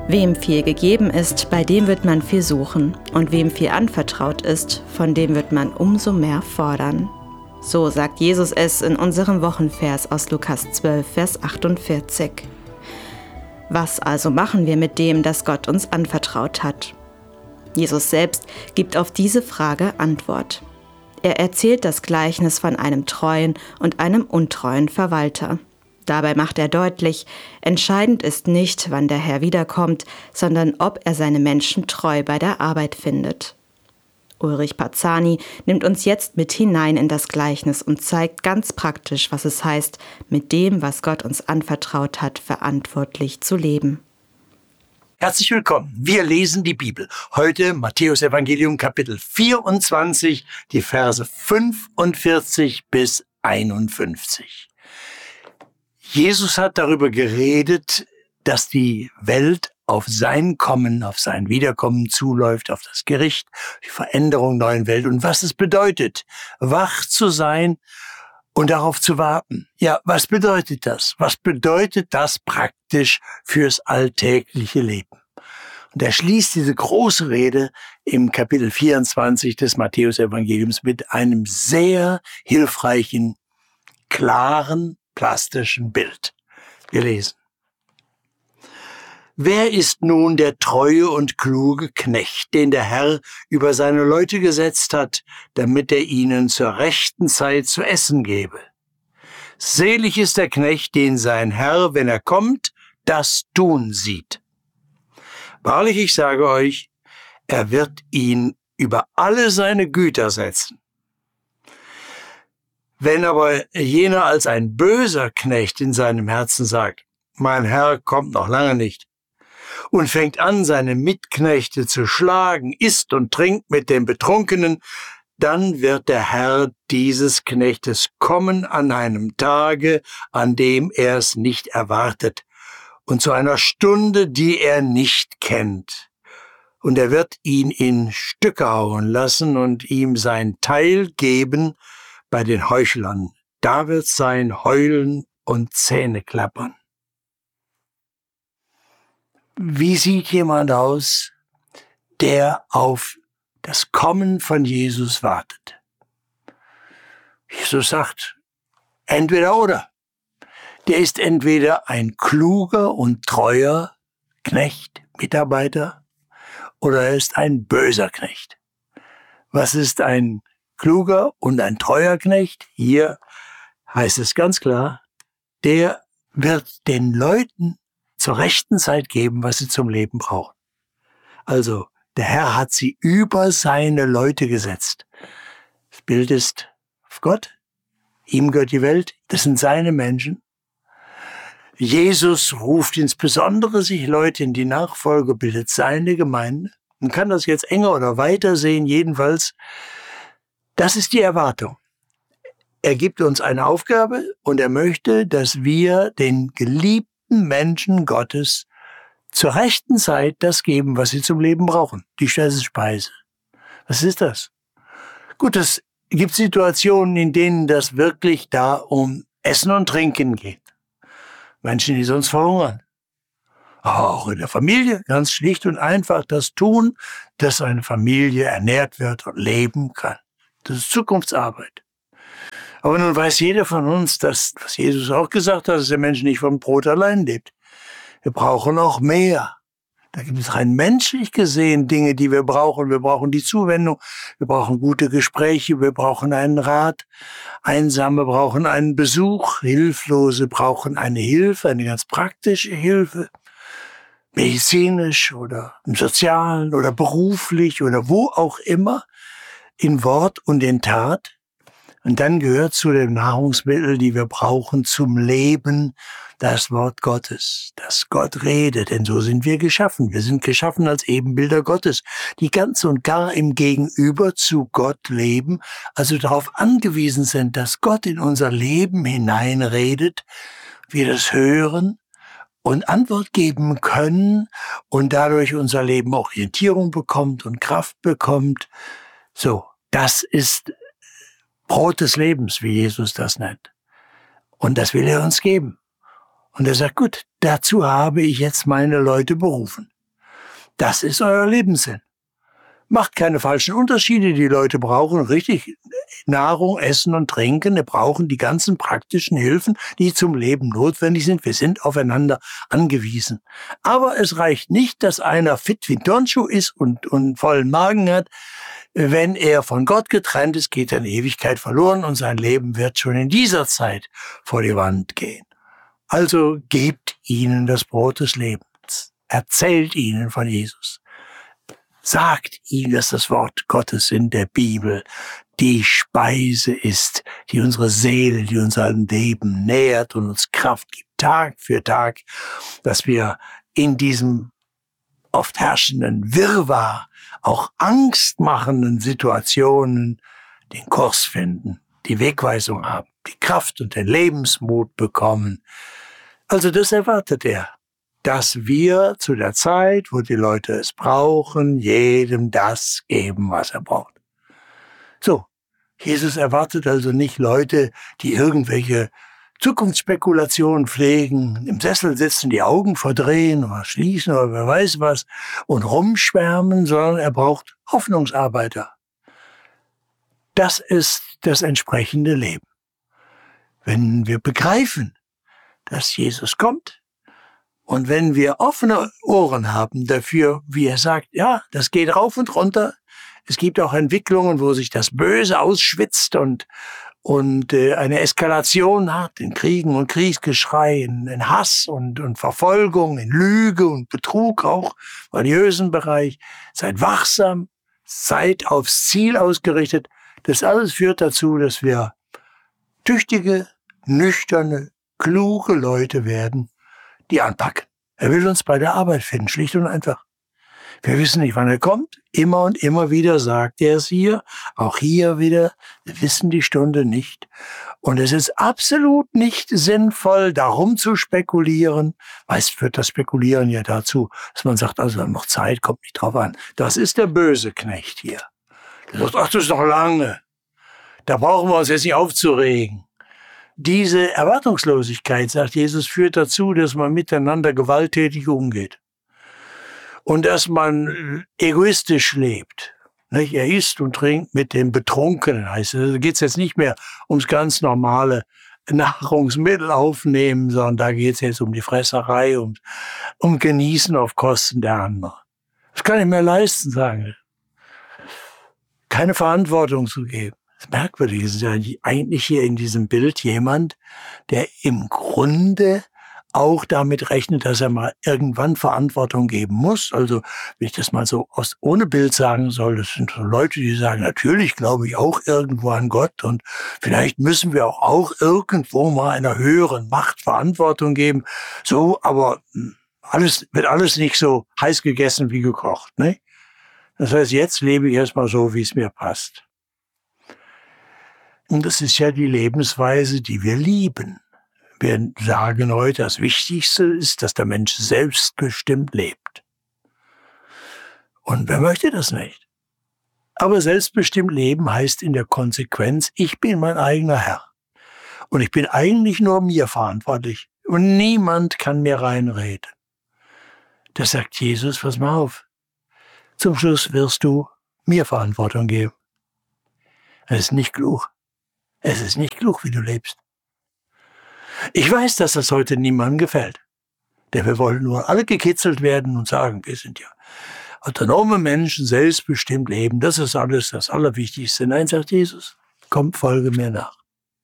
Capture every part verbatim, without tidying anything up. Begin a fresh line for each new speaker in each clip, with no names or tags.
Wem viel gegeben ist, bei dem wird man viel suchen. Und wem viel anvertraut ist, von dem wird man umso mehr fordern. So sagt Jesus es in unserem Wochenvers aus Lukas zwölf, Vers achtundvierzig. Was also machen wir mit dem, das Gott uns anvertraut hat? Jesus selbst gibt auf diese Frage Antwort. Er erzählt das Gleichnis von einem treuen und einem untreuen Verwalter. Dabei macht er deutlich, entscheidend ist nicht, wann der Herr wiederkommt, sondern ob er seine Menschen treu bei der Arbeit findet. Ulrich Parzani nimmt uns jetzt mit hinein in das Gleichnis und zeigt ganz praktisch, was es heißt, mit dem, was Gott uns anvertraut hat, verantwortlich zu leben.
Herzlich willkommen. Wir lesen die Bibel. Heute Matthäus Evangelium Kapitel vierundzwanzig, die Verse fünfundvierzig bis einundfünfzig. Jesus hat darüber geredet, dass die Welt auf sein Kommen, auf sein Wiederkommen zuläuft, auf das Gericht, die Veränderung der neuen Welt und was es bedeutet, wach zu sein und darauf zu warten. Ja, was bedeutet das? Was bedeutet das praktisch fürs alltägliche Leben? Und er schließt diese große Rede im Kapitel vierundzwanzig des Matthäus-Evangeliums mit einem sehr hilfreichen, klaren, plastischen Bild. Wir lesen. Wer ist nun der treue und kluge Knecht, den der Herr über seine Leute gesetzt hat, damit er ihnen zur rechten Zeit zu essen gebe? Selig ist der Knecht, den sein Herr, wenn er kommt, das tun sieht. Wahrlich, ich sage euch, er wird ihn über alle seine Güter setzen. Wenn aber jener als ein böser Knecht in seinem Herzen sagt, mein Herr kommt noch lange nicht, und fängt an, seine Mitknechte zu schlagen, isst und trinkt mit den Betrunkenen, dann wird der Herr dieses Knechtes kommen an einem Tage, an dem er es nicht erwartet, und zu einer Stunde, die er nicht kennt. Und er wird ihn in Stücke hauen lassen und ihm sein Teil geben bei den Heuchlern. Da wird sein Heulen und Zähneklappern. Wie sieht jemand aus, der auf das Kommen von Jesus wartet? Jesus sagt, entweder oder. Der ist entweder ein kluger und treuer Knecht, Mitarbeiter, oder er ist ein böser Knecht. Was ist ein kluger und ein treuer Knecht? Hier heißt es ganz klar, der wird den Leuten zur rechten Zeit geben, was sie zum Leben brauchen. Also, der Herr hat sie über seine Leute gesetzt. Das Bild ist auf Gott. Ihm gehört die Welt. Das sind seine Menschen. Jesus ruft insbesondere sich Leute in die Nachfolge, bildet seine Gemeinde. Man kann das jetzt enger oder weiter sehen, jedenfalls. Das ist die Erwartung. Er gibt uns eine Aufgabe und er möchte, dass wir den geliebten Menschen Gottes zur rechten Zeit das geben, was sie zum Leben brauchen. Die Speise. Was ist das? Gut, es gibt Situationen, in denen das wirklich da um Essen und Trinken geht. Menschen, die sonst verhungern. Auch in der Familie, ganz schlicht und einfach das tun, dass eine Familie ernährt wird und leben kann. Das ist Zukunftsarbeit. Aber nun weiß jeder von uns, dass, was Jesus auch gesagt hat, dass der Mensch nicht vom Brot allein lebt. Wir brauchen auch mehr. Da gibt es rein menschlich gesehen Dinge, die wir brauchen. Wir brauchen die Zuwendung, wir brauchen gute Gespräche, wir brauchen einen Rat. Einsame brauchen einen Besuch, Hilflose brauchen eine Hilfe, eine ganz praktische Hilfe. Medizinisch oder im Sozialen oder beruflich oder wo auch immer, in Wort und in Tat. Und dann gehört zu den Nahrungsmitteln, die wir brauchen zum Leben, das Wort Gottes, dass Gott redet, denn so sind wir geschaffen. Wir sind geschaffen als Ebenbilder Gottes, die ganz und gar im Gegenüber zu Gott leben, also darauf angewiesen sind, dass Gott in unser Leben hineinredet, wir das hören und Antwort geben können und dadurch unser Leben Orientierung bekommt und Kraft bekommt. So, das ist Brot des Lebens, wie Jesus das nennt. Und das will er uns geben. Und er sagt, gut, dazu habe ich jetzt meine Leute berufen. Das ist euer Lebenssinn. Macht keine falschen Unterschiede. Die Leute brauchen richtig Nahrung, Essen und Trinken. Die brauchen die ganzen praktischen Hilfen, die zum Leben notwendig sind. Wir sind aufeinander angewiesen. Aber es reicht nicht, dass einer fit wie ein Turnschuh ist und, und vollen Magen hat. Wenn er von Gott getrennt ist, geht er in Ewigkeit verloren und sein Leben wird schon in dieser Zeit vor die Wand gehen. Also gebt ihnen das Brot des Lebens. Erzählt ihnen von Jesus. Sagt ihnen, dass das Wort Gottes in der Bibel die Speise ist, die unsere Seele, die unser Leben nährt und uns Kraft gibt, Tag für Tag, dass wir in diesem oft herrschenden Wirrwarr, auch angstmachenden Situationen den Kurs finden, die Wegweisung haben, die Kraft und den Lebensmut bekommen. Also das erwartet er. Dass wir zu der Zeit, wo die Leute es brauchen, jedem das geben, was er braucht. So, Jesus erwartet also nicht Leute, die irgendwelche Zukunftsspekulationen pflegen, im Sessel sitzen, die Augen verdrehen oder schließen oder wer weiß was und rumschwärmen, sondern er braucht Hoffnungsarbeiter. Das ist das entsprechende Leben. Wenn wir begreifen, dass Jesus kommt, und wenn wir offene Ohren haben dafür, wie er sagt, ja, das geht rauf und runter. Es gibt auch Entwicklungen, wo sich das Böse ausschwitzt und, und äh, eine Eskalation hat in Kriegen und Kriegsgeschrei, in, in Hass und, und Verfolgung, in Lüge und Betrug auch, im religiösen Bereich. Seid wachsam, seid aufs Ziel ausgerichtet. Das alles führt dazu, dass wir tüchtige, nüchterne, kluge Leute werden, die anpacken. Er will uns bei der Arbeit finden, schlicht und einfach. Wir wissen nicht, wann er kommt. Immer und immer wieder sagt er es hier, auch hier wieder. Wir wissen die Stunde nicht. Und es ist absolut nicht sinnvoll, darum zu spekulieren. Meist führt das Spekulieren ja dazu, dass man sagt, also noch Zeit, kommt nicht drauf an. Das ist der böse Knecht hier. Der sagt, ach, das ist noch lange. Da brauchen wir uns jetzt nicht aufzuregen. Diese Erwartungslosigkeit, sagt Jesus, führt dazu, dass man miteinander gewalttätig umgeht. Und dass man egoistisch lebt. Er isst und trinkt mit dem Betrunkenen. Heißt, da geht es jetzt nicht mehr ums ganz normale Nahrungsmittel aufnehmen, sondern da geht es jetzt um die Fresserei, um, um Genießen auf Kosten der anderen. Das kann ich mir leisten, sagen. Keine Verantwortung zu geben. Das Merkwürdige ist ja eigentlich hier in diesem Bild jemand, der im Grunde auch damit rechnet, dass er mal irgendwann Verantwortung geben muss. Also, wenn ich das mal so aus, ohne Bild sagen soll, das sind so Leute, die sagen, natürlich glaube ich auch irgendwo an Gott und vielleicht müssen wir auch, auch irgendwo mal einer höheren Macht Verantwortung geben. So, aber alles wird alles nicht so heiß gegessen wie gekocht, ne? Das heißt, jetzt lebe ich erstmal so, wie es mir passt. Und das ist ja die Lebensweise, die wir lieben. Wir sagen heute, das Wichtigste ist, dass der Mensch selbstbestimmt lebt. Und wer möchte das nicht? Aber selbstbestimmt leben heißt in der Konsequenz, ich bin mein eigener Herr. Und ich bin eigentlich nur mir verantwortlich. Und niemand kann mir reinreden. Das sagt Jesus, pass mal auf. Zum Schluss wirst du mir Verantwortung geben. Es ist nicht klug. Es ist nicht klug, wie du lebst. Ich weiß, dass das heute niemandem gefällt. Denn wir wollen nur alle gekitzelt werden und sagen, wir sind ja autonome Menschen, selbstbestimmt leben. Das ist alles das Allerwichtigste. Nein, sagt Jesus, komm, folge mir nach.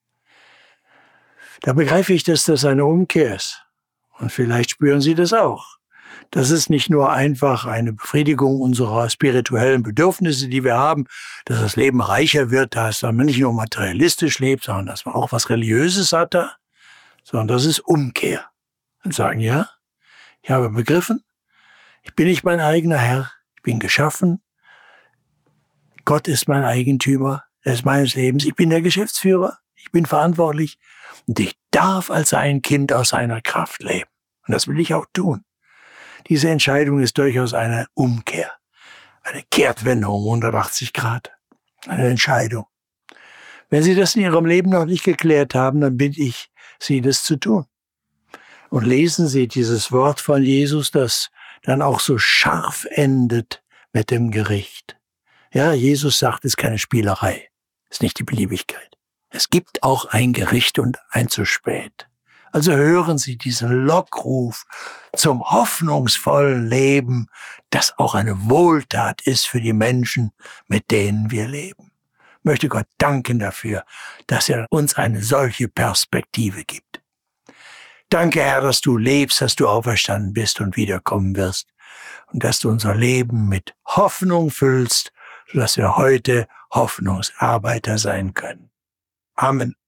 Da begreife ich, dass das eine Umkehr ist. Und vielleicht spüren Sie das auch. Das ist nicht nur einfach eine Befriedigung unserer spirituellen Bedürfnisse, die wir haben, dass das Leben reicher wird, dass man nicht nur materialistisch lebt, sondern dass man auch was Religiöses hat da, sondern das ist Umkehr. Und sagen, ja, ich habe begriffen, ich bin nicht mein eigener Herr, ich bin geschaffen, Gott ist mein Eigentümer, er ist meines Lebens, ich bin der Geschäftsführer, ich bin verantwortlich und ich darf als sein Kind aus seiner Kraft leben. Und das will ich auch tun. Diese Entscheidung ist durchaus eine Umkehr, eine Kehrtwendung um hundertachtzig Grad, eine Entscheidung. Wenn Sie das in Ihrem Leben noch nicht geklärt haben, dann bitte ich Sie, das zu tun. Und lesen Sie dieses Wort von Jesus, das dann auch so scharf endet mit dem Gericht. Ja, Jesus sagt, es ist keine Spielerei, es ist nicht die Beliebigkeit. Es gibt auch ein Gericht und ein zu spät. Also hören Sie diesen Lockruf zum hoffnungsvollen Leben, das auch eine Wohltat ist für die Menschen, mit denen wir leben. Ich möchte Gott danken dafür, dass er uns eine solche Perspektive gibt. Danke, Herr, dass du lebst, dass du auferstanden bist und wiederkommen wirst und dass du unser Leben mit Hoffnung füllst, sodass wir heute Hoffnungsarbeiter sein können. Amen.